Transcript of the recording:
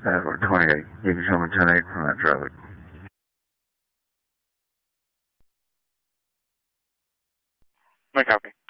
Or 28. You can show me 10-8 from that traffic. My copy.